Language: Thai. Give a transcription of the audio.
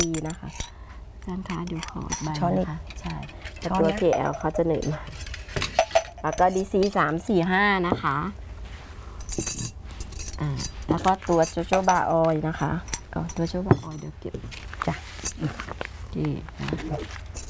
ดีนะคะอาจารย์คะดูขอใบช้อนนี้นะคะใช่แต่ตัว KL เขาจะเหนื่อยมากแล้วก็ DC 345นะคะแล้วก็ตัวโจโจบาออยนะคะตัวโชว์บะออยเดี๋ยวเก็บจ้ะโอเคนะ